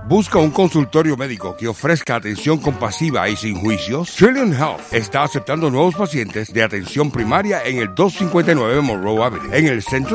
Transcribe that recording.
¿Busca un consultorio médico que ofrezca atención compasiva y sin juicios? Trillium Health está aceptando nuevos pacientes de atención primaria en el 259 Monroe Avenue, en el centro